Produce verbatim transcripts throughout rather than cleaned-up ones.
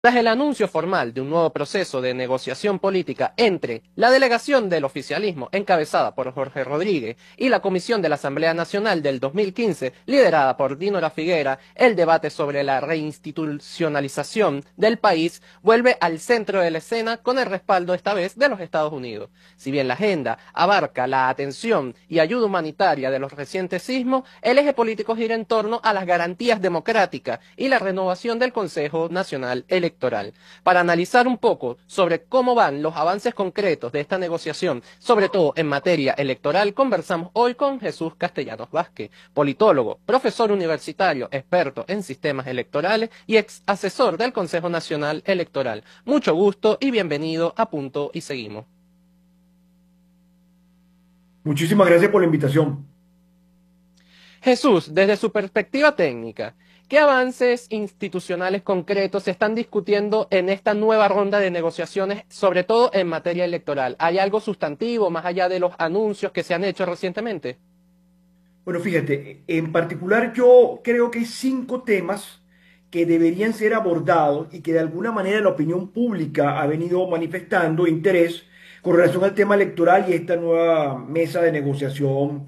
Tras el anuncio formal de un nuevo proceso de negociación política entre la delegación del oficialismo encabezada por Jorge Rodríguez y la Comisión de la Asamblea Nacional del dos mil quince, liderada por Dinora Figuera, el debate sobre la reinstitucionalización del país vuelve al centro de la escena con el respaldo esta vez de los Estados Unidos. Si bien la agenda abarca la atención y ayuda humanitaria de los recientes sismos, el eje político gira en torno a las garantías democráticas y la renovación del Consejo Nacional Electoral. Para analizar un poco sobre cómo van los avances concretos de esta negociación, sobre todo en materia electoral, conversamos hoy con Jesús Castellanos Vázquez, politólogo, profesor universitario, experto en sistemas electorales y ex asesor del Consejo Nacional Electoral. Mucho gusto y bienvenido a Punto y Seguimos. Muchísimas gracias por la invitación. Jesús, desde su perspectiva técnica, ¿qué avances institucionales concretos se están discutiendo en esta nueva ronda de negociaciones, sobre todo en materia electoral? ¿Hay algo sustantivo más allá de los anuncios que se han hecho recientemente? Bueno, fíjate, en particular yo creo que hay cinco temas que deberían ser abordados y que de alguna manera la opinión pública ha venido manifestando interés con relación al tema electoral y esta nueva mesa de negociación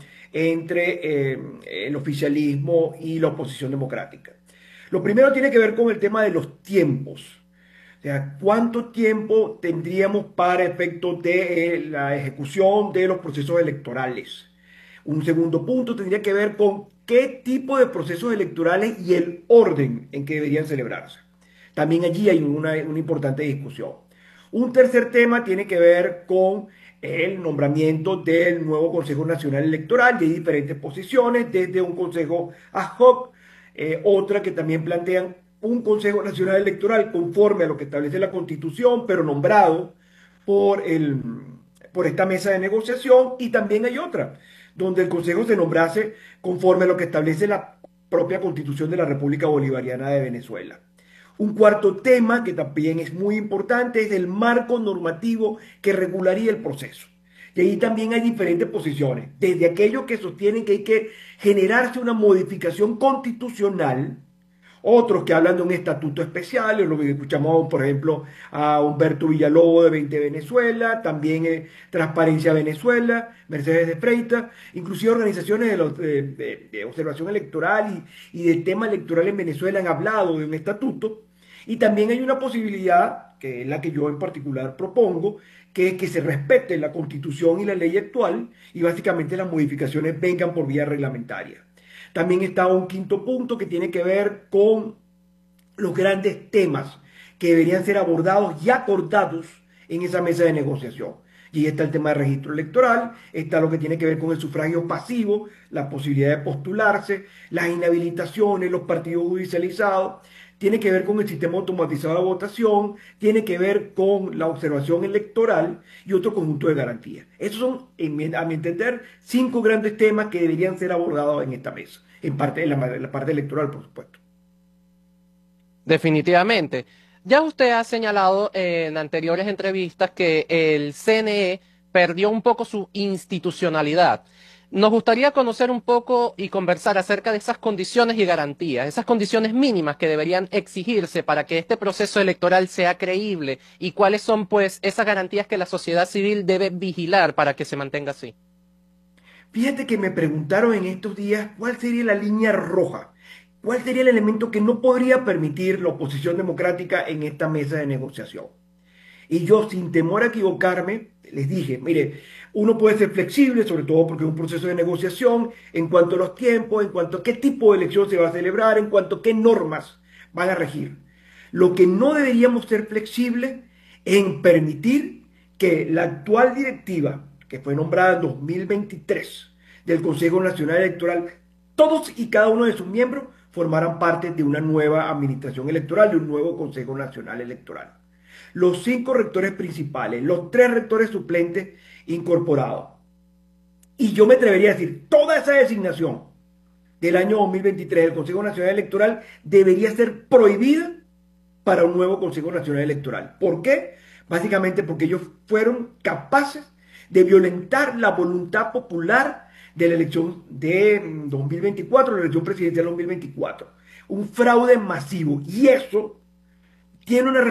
entre eh, el oficialismo y la oposición democrática. Lo primero tiene que ver con el tema de los tiempos. O sea, ¿cuánto tiempo tendríamos para efectos de eh, la ejecución de los procesos electorales? Un segundo punto tendría que ver con qué tipo de procesos electorales y el orden en que deberían celebrarse. También allí hay una, una importante discusión. Un tercer tema tiene que ver con el nombramiento del nuevo Consejo Nacional Electoral. Y hay diferentes posiciones, desde un consejo ad hoc, eh, otra que también plantean un Consejo Nacional Electoral conforme a lo que establece la Constitución, pero nombrado por, el, por esta mesa de negociación, y también hay otra, donde el Consejo se nombrase conforme a lo que establece la propia Constitución de la República Bolivariana de Venezuela. Un cuarto tema que también es muy importante es el marco normativo que regularía el proceso. Y ahí también hay diferentes posiciones, desde aquellos que sostienen que hay que generarse una modificación constitucional, otros que hablan de un estatuto especial, lo que escuchamos, por ejemplo, a Humberto Villalobos de veinte Venezuela, también eh, Transparencia Venezuela, Mercedes de Freitas, inclusive organizaciones de, los, de, de, de observación electoral y, y del tema electoral en Venezuela han hablado de un estatuto. Y también hay una posibilidad, que es la que yo en particular propongo, que es que se respete la Constitución y la ley actual y básicamente las modificaciones vengan por vía reglamentaria. También está un quinto punto que tiene que ver con los grandes temas que deberían ser abordados y acordados en esa mesa de negociación. Y está el tema de registro electoral, está lo que tiene que ver con el sufragio pasivo, la posibilidad de postularse, las inhabilitaciones, los partidos judicializados, tiene que ver con el sistema automatizado de votación, tiene que ver con la observación electoral y otro conjunto de garantías. Esos son, a mi entender, cinco grandes temas que deberían ser abordados en esta mesa, en parte, en la, en la parte electoral, por supuesto. Definitivamente. Ya usted ha señalado en anteriores entrevistas que el C N E perdió un poco su institucionalidad. Nos gustaría conocer un poco y conversar acerca de esas condiciones y garantías, esas condiciones mínimas que deberían exigirse para que este proceso electoral sea creíble y cuáles son, pues, esas garantías que la sociedad civil debe vigilar para que se mantenga así. Fíjate que me preguntaron en estos días cuál sería la línea roja, cuál sería el elemento que no podría permitir la oposición democrática en esta mesa de negociación. Y yo, sin temor a equivocarme, les dije, mire, uno puede ser flexible, sobre todo porque es un proceso de negociación, en cuanto a los tiempos, en cuanto a qué tipo de elección se va a celebrar, en cuanto a qué normas van a regir. Lo que no deberíamos ser flexibles en permitir que la actual directiva, que fue nombrada en dos mil veintitrés, del Consejo Nacional Electoral, todos y cada uno de sus miembros formaran parte de una nueva administración electoral, de un nuevo Consejo Nacional Electoral. Los cinco rectores principales, los tres rectores suplentes incorporados. Y yo me atrevería a decir, toda esa designación del año dos mil veintitrés del Consejo Nacional Electoral debería ser prohibida para un nuevo Consejo Nacional Electoral. ¿Por qué? Básicamente porque ellos fueron capaces de violentar la voluntad popular de la elección de dos mil veinticuatro, la elección presidencial de dos mil veinticuatro. Un fraude masivo. Y eso tiene una